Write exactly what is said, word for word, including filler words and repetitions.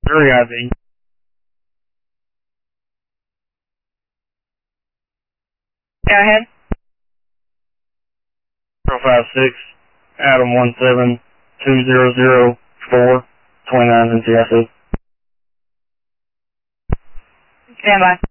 Jury I D. Go ahead. zero five six, Adam one seven two zero zero four, twenty-nine N C I C. Stand by.